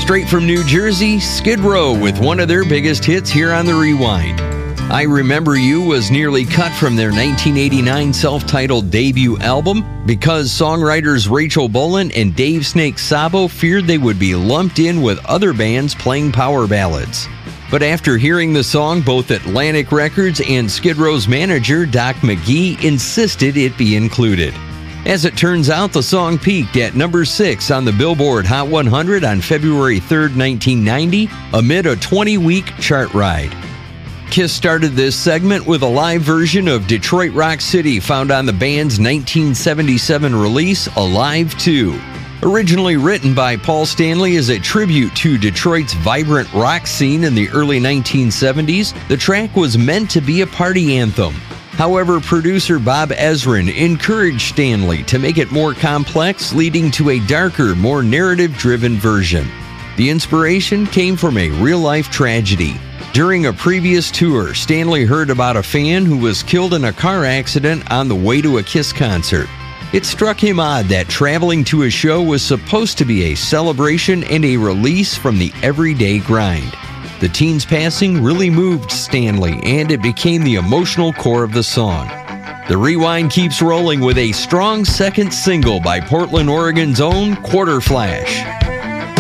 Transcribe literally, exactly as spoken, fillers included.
Straight from New Jersey, Skid Row with one of their biggest hits here on The Rewind. I Remember You was nearly cut from their nineteen eighty-nine self-titled debut album because songwriters Rachel Bolan and Dave Snake Sabo feared they would be lumped in with other bands playing power ballads. But after hearing the song, both Atlantic Records and Skid Row's manager, Doc McGhee, insisted it be included. As it turns out, the song peaked at number six on the Billboard Hot one hundred on February third, nineteen ninety, amid a twenty-week chart ride. Kiss started this segment with a live version of Detroit Rock City found on the band's nineteen seventy-seven release, Alive two. Originally written by Paul Stanley as a tribute to Detroit's vibrant rock scene in the early nineteen seventies, the track was meant to be a party anthem. However, producer Bob Ezrin encouraged Stanley to make it more complex, leading to a darker, more narrative-driven version. The inspiration came from a real-life tragedy. During a previous tour, Stanley heard about a fan who was killed in a car accident on the way to a Kiss concert. It struck him odd that traveling to a show was supposed to be a celebration and a release from the everyday grind. The teen's passing really moved Stanley, and it became the emotional core of the song. The Rewind keeps rolling with a strong second single by Portland, Oregon's own Quarter Flash.